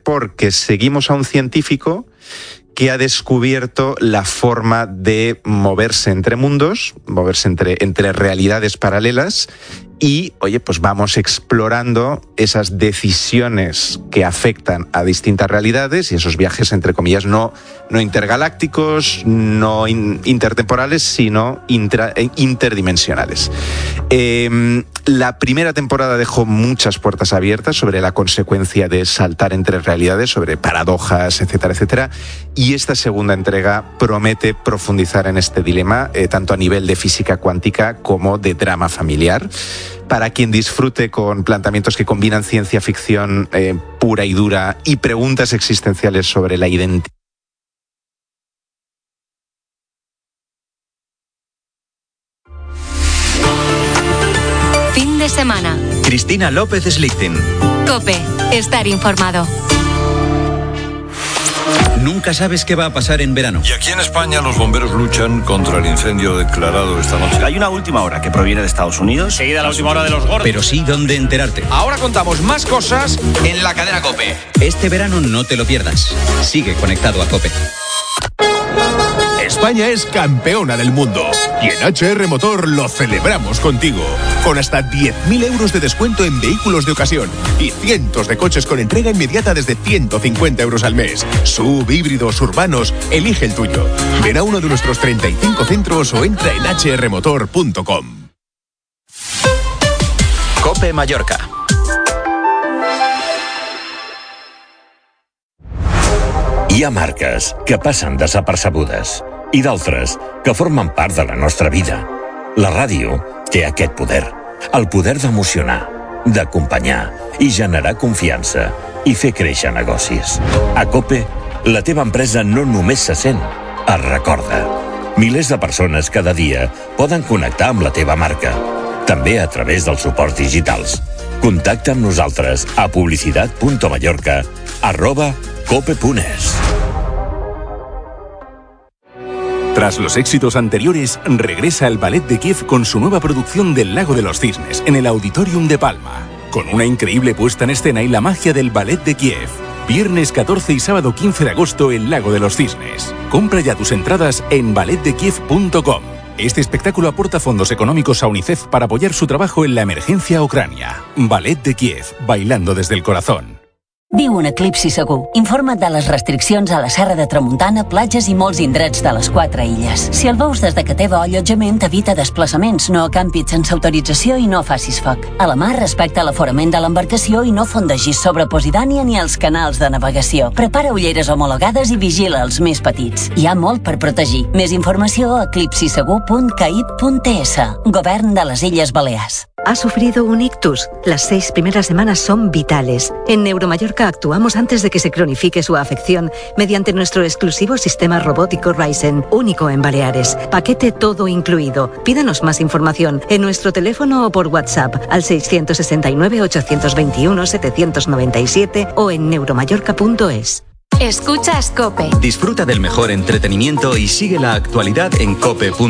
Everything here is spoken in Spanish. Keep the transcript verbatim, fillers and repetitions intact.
porque seguimos a un científico que ha descubierto la forma de moverse entre mundos, moverse entre, entre realidades paralelas, y, oye, pues vamos explorando esas decisiones que afectan a distintas realidades y esos viajes, entre comillas, no, no intergalácticos, no in, intertemporales, sino intra, interdimensionales. Eh, la primera temporada dejó muchas puertas abiertas sobre la consecuencia de saltar entre realidades, sobre paradojas, etcétera, etcétera. Y esta segunda entrega promete profundizar en este dilema, eh, tanto a nivel de física cuántica como de drama familiar. Para quien disfrute con planteamientos que combinan ciencia ficción eh, pura y dura y preguntas existenciales sobre la identidad. Fin de semana. Cristina López Slichting. COPE. Estar informado. Nunca sabes qué va a pasar en verano. Y aquí en España los bomberos luchan contra el incendio declarado esta noche. Hay una última hora que proviene de Estados Unidos. Seguida la última hora de los gordos. Pero sí dónde enterarte. Ahora contamos más cosas en la cadena COPE. Este verano no te lo pierdas. Sigue conectado a COPE. España es campeona del mundo y en H R Motor lo celebramos contigo. Con hasta diez mil euros de descuento en vehículos de ocasión y cientos de coches con entrega inmediata desde ciento cincuenta euros al mes. Sub, híbridos, urbanos, elige el tuyo. Ven a uno de nuestros treinta y cinco centros o entra en h r motor punto com. COPE Mallorca. Hi ha marques que passen desapercebudes i d'altres que formen part de la nostra vida. La ràdio té aquest poder, el poder d'emocionar, d'acompanyar i generar confiança i fer créixer negocis. A COPE, la teva empresa no només se sent, es recorda. Milers de persones cada dia poden connectar amb la teva marca, també a través dels suports digitals. Contacta amb nosaltres a publicitat punt mallorca arroba cope punt es. Tras los éxitos anteriores, regresa el Ballet de Kiev con su nueva producción del Lago de los Cisnes en el Auditorium de Palma. Con una increíble puesta en escena y la magia del Ballet de Kiev. Viernes catorce y sábado quince de agosto, el Lago de los Cisnes. Compra ya tus entradas en ballet de kiev punto com. Este espectáculo aporta fondos económicos a UNICEF para apoyar su trabajo en la emergencia a Ucrania. Ballet de Kiev, bailando desde el corazón. Viu un eclipsi segur. Informa't de les restriccions a la Serra de Tramuntana, platges i molts indrets de les quatre illes. Si el veus des de que teva allotjament, evita desplaçaments, no acampis sense autorització i no facis foc. A la mar, respecta l'aforament de l'embarcació i no fondegis sobre Posidònia ni els canals de navegació. Prepara ulleres homologades i vigila els més petits. Hi ha molt per protegir. Més informació a eclipsi segur punt caib punt es. Govern de les Illes Balears. ¿Ha sufrido un ictus? Las seis primeras semanas son vitales. En Neuromallorca actuamos antes de que se cronifique su afección mediante nuestro exclusivo sistema robótico Ryzen, único en Baleares. Paquete todo incluido. Pídanos más información en nuestro teléfono o por WhatsApp al seiscientos sesenta y nueve, ochocientos veintiuno, setecientos noventa y siete o en neuromallorca punto es. Escuchas COPE. Disfruta del mejor entretenimiento y sigue la actualidad en cope punto es.